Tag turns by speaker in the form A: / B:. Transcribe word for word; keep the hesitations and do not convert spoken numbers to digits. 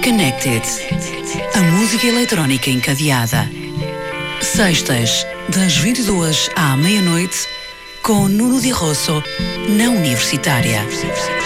A: Connected. A música eletrónica encadeada. Sextas, das vinte e duas à meia-noite, com Nuno Di Rosso, na Universitária.